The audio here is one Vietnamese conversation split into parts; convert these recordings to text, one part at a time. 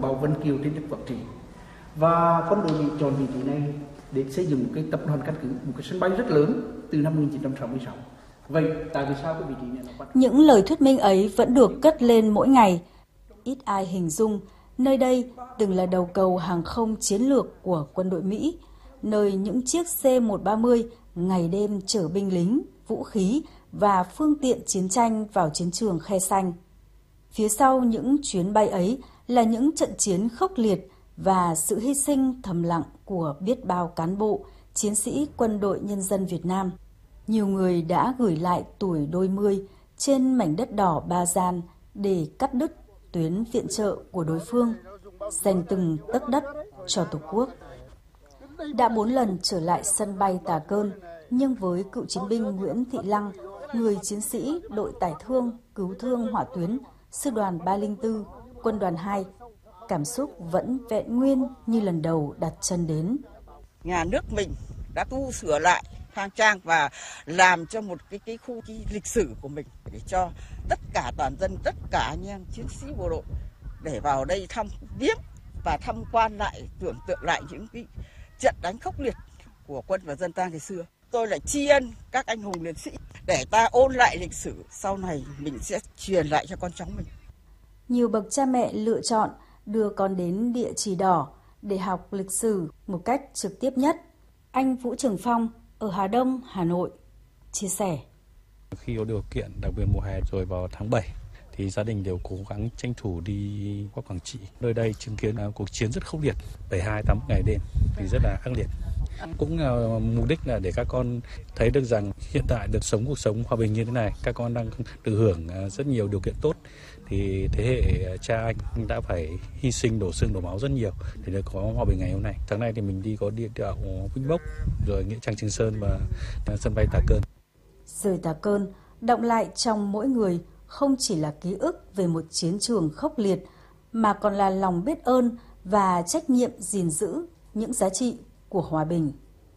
bào Vân Kiều trên đất Quảng Trị. Và quân đội Mỹ chọn vị trí này để xây dựng một cái tập đoàn căn cứ, một cái sân bay rất lớn từ năm 1966. Vậy tại vì sao cái vị trí này nó quan trọng? Những lời thuyết minh ấy vẫn được cất lên mỗi ngày. Ít ai hình dung nơi đây từng là đầu cầu hàng không chiến lược của quân đội Mỹ, nơi những chiếc C-130 ngày đêm chở binh lính, vũ khí và phương tiện chiến tranh vào chiến trường Khe Xanh. Phía sau những chuyến bay ấy là những trận chiến khốc liệt và sự hy sinh thầm lặng của biết bao cán bộ, chiến sĩ Quân đội Nhân dân Việt Nam. Nhiều người đã gửi lại tuổi đôi mươi trên mảnh đất đỏ Ba Gian để cắt đứt tuyến viện trợ của đối phương, dành từng tấc đất cho Tổ quốc. Đã 4 lần trở lại sân bay Tà Cơn, nhưng với cựu chiến binh Nguyễn Thị Lăng, người chiến sĩ đội tải thương, cứu thương hỏa tuyến, sư đoàn 304, quân đoàn 2, cảm xúc vẫn vẹn nguyên như lần đầu đặt chân đến. Nhà nước mình đã tu sửa lại khang trang và làm cho một cái khu lịch sử của mình để cho tất cả toàn dân, tất cả anh em chiến sĩ bộ đội để vào đây thăm viếng và tham quan lại, tưởng tượng lại những cái trận đánh khốc liệt của quân và dân ta ngày xưa. Tôi lại tri ân các anh hùng liệt sĩ để ta ôn lại lịch sử, sau này mình sẽ truyền lại cho con cháu mình. Nhiều bậc cha mẹ lựa chọn đưa con đến Địa Chỉ Đỏ để học lịch sử một cách trực tiếp nhất. Anh Vũ Trường Phong ở Hà Đông, Hà Nội chia sẻ. Khi có điều kiện, đặc biệt mùa hè rồi vào tháng 7, thì gia đình đều cố gắng tranh thủ đi qua Quảng Trị. Nơi đây chứng kiến cuộc chiến rất khốc liệt, 72 80 ngày đêm thì rất là ác liệt. Cũng mục đích là để các con thấy được rằng hiện tại được sống cuộc sống hòa bình như thế này, các con đang được hưởng rất nhiều điều kiện tốt. Thì thế hệ cha anh đã phải hy sinh đổ xương đổ máu rất nhiều để được có hòa bình ngày hôm nay. Tháng này thì mình đi có địa đạo Vĩnh Bốc, rồi nghĩa trang Trường Sơn và sân bay Tà Cơn. Rời Tà Cơn, động lại trong mỗi người không chỉ là ký ức về một chiến trường khốc liệt, mà còn là lòng biết ơn và trách nhiệm gìn giữ những giá trị của hòa bình.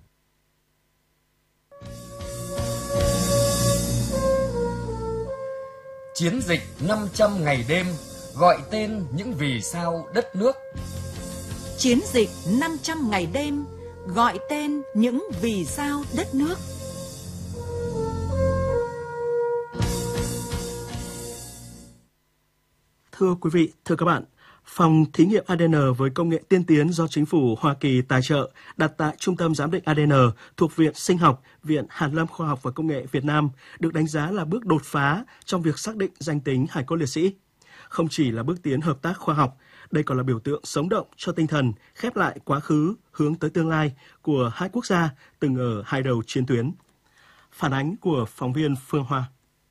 Chiến dịch 500 ngày đêm gọi tên những vì sao đất nước. Chiến dịch 500 ngày đêm gọi tên những vì sao đất nước. Thưa quý vị, thưa các bạn, Phòng thí nghiệm ADN với công nghệ tiên tiến do Chính phủ Hoa Kỳ tài trợ đặt tại Trung tâm Giám định ADN thuộc Viện Sinh học, Viện Hàn lâm Khoa học và Công nghệ Việt Nam được đánh giá là bước đột phá trong việc xác định danh tính hài cốt liệt sĩ. Không chỉ là bước tiến hợp tác khoa học, đây còn là biểu tượng sống động cho tinh thần khép lại quá khứ, hướng tới tương lai của hai quốc gia từng ở hai đầu chiến tuyến. Phản ánh của phóng viên Phương Hoa.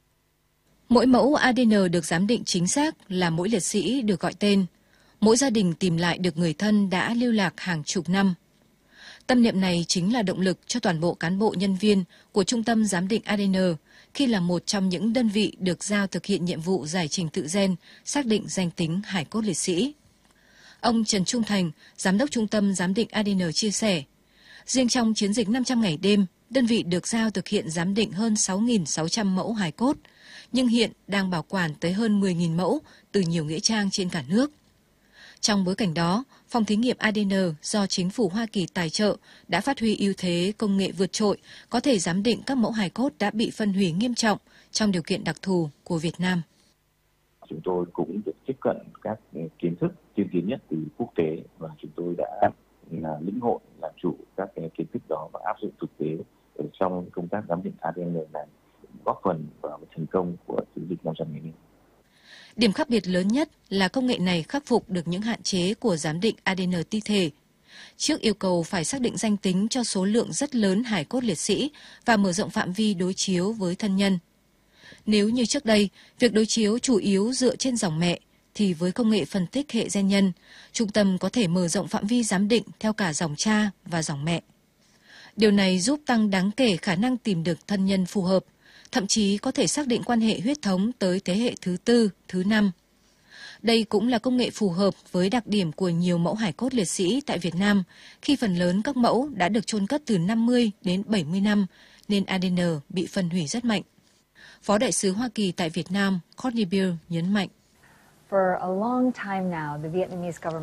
Mỗi mẫu ADN được giám định chính xác là mỗi liệt sĩ được gọi tên. Mỗi gia đình tìm lại được người thân đã lưu lạc hàng chục năm. Tâm niệm này chính là động lực cho toàn bộ cán bộ nhân viên của Trung tâm Giám định ADN khi là một trong những đơn vị được giao thực hiện nhiệm vụ giải trình tự gen, xác định danh tính hài cốt liệt sĩ. Ông Trần Trung Thành, Giám đốc Trung tâm Giám định ADN chia sẻ, riêng trong chiến dịch 500 ngày đêm, đơn vị được giao thực hiện giám định hơn 6.600 mẫu hài cốt, nhưng hiện đang bảo quản tới hơn 10.000 mẫu từ nhiều nghĩa trang trên cả nước. Trong bối cảnh đó, Phòng thí nghiệm ADN do Chính phủ Hoa Kỳ tài trợ đã phát huy ưu thế công nghệ vượt trội, có thể giám định các mẫu hài cốt đã bị phân hủy nghiêm trọng trong điều kiện đặc thù của Việt Nam. Chúng tôi cũng được tiếp cận các kiến thức tiên tiến nhất từ quốc tế và chúng tôi đã lĩnh hội làm chủ các kiến thức đó và áp dụng thực tế ở trong công tác giám định ADN này, góp phần vào thành công của chiến dịch 500 ngày đêm. Điểm khác biệt lớn nhất là công nghệ này khắc phục được những hạn chế của giám định ADN ti thể. Trước yêu cầu phải xác định danh tính cho số lượng rất lớn hài cốt liệt sĩ và mở rộng phạm vi đối chiếu với thân nhân. Nếu như trước đây, việc đối chiếu chủ yếu dựa trên dòng mẹ, thì với công nghệ phân tích hệ gen nhân, trung tâm có thể mở rộng phạm vi giám định theo cả dòng cha và dòng mẹ. Điều này giúp tăng đáng kể khả năng tìm được thân nhân phù hợp, thậm chí có thể xác định quan hệ huyết thống tới thế hệ thứ 4, thứ 5. Đây cũng là công nghệ phù hợp với đặc điểm của nhiều mẫu hài cốt liệt sĩ tại Việt Nam, khi phần lớn các mẫu đã được chôn cất từ 50 đến 70 năm, nên ADN bị phân hủy rất mạnh. Phó đại sứ Hoa Kỳ tại Việt Nam, Courtney Beale nhấn mạnh.